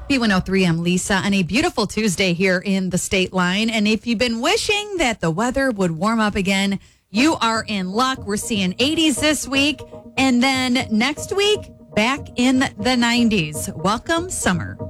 B103, I'm Lisa, on a beautiful Tuesday here in the State Line. And if you've been wishing that the weather would warm up again, you are in luck. We're seeing 80s this week, and then next week, back in the 90s. Welcome, summer.